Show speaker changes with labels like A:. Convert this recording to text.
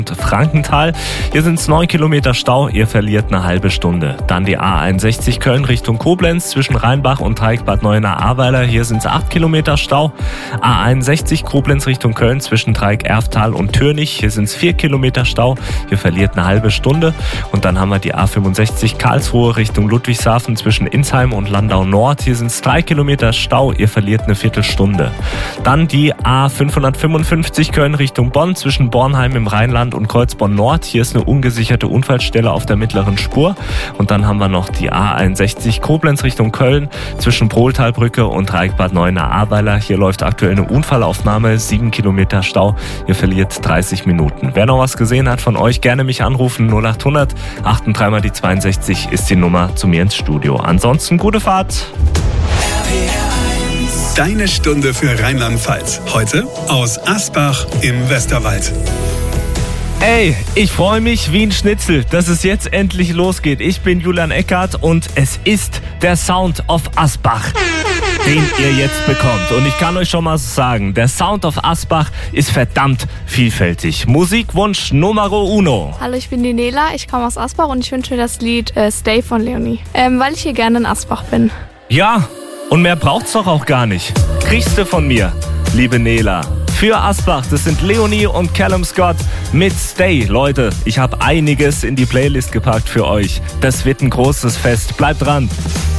A: Frankenthal. Hier sind es 9 Kilometer Stau, ihr verliert eine halbe Stunde. Dann die A61 Köln Richtung Koblenz zwischen Rheinbach und Dreieck-Bad Neuenahr-Ahrweiler. Hier sind es 8 Kilometer Stau. A61 Koblenz Richtung Köln zwischen Dreieck-Erftal und Türnich. Hier sind es 4 Kilometer Stau, ihr verliert eine halbe Stunde. Und dann haben wir die A65 Karlsruhe Richtung Ludwigshafen zwischen Insheim und Landau Nord. Hier sind es 3 Kilometer Stau, ihr verliert eine Viertelstunde. Dann die A555 Köln Richtung Bonn zwischen Bornheim im Rheinland und Kreuzborn Nord. Hier ist eine ungesicherte Unfallstelle auf der mittleren Spur. Und dann haben wir noch die A61 Koblenz Richtung Köln zwischen Prohltalbrücke und Dreieck-Bad Neuenahr-Ahrweiler. Hier läuft aktuell eine Unfallaufnahme, 7 Kilometer Stau. Ihr verliert 30 Minuten. Wer noch was gesehen hat von euch, gerne mich anrufen. 0800 83 mal die 62 ist die Nummer zu mir ins Studio. Ansonsten gute Fahrt.
B: Deine Stunde für Rheinland-Pfalz. Heute aus Asbach im Westerwald.
A: Ey, ich freue mich wie ein Schnitzel, dass es jetzt endlich losgeht. Ich bin Julian Eckert und es ist der Sound of Asbach, den ihr jetzt bekommt. Und ich kann euch schon mal sagen, der Sound of Asbach ist verdammt vielfältig. Musikwunsch Numero uno.
C: Hallo, ich bin die Nela, ich komme aus Asbach und ich wünsche mir das Lied Stay von Leonie, weil ich hier gerne in Asbach bin.
A: Ja, und mehr braucht's doch auch gar nicht. Kriegst du von mir, liebe Nela. Für Asbach, das sind Leonie und Callum Scott mit Stay. Leute, ich habe einiges in die Playlist gepackt für euch. Das wird ein großes Fest. Bleibt dran.